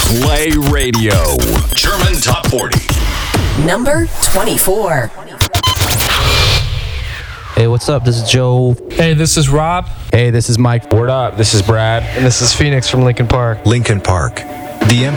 Play Radio. German Top 40. Number 24. Hey, what's up? This is Joe. Hey, this is Rob. Hey, this is Mike. Word up, this is Brad. And this is Phoenix from Linkin Park. Linkin Park. The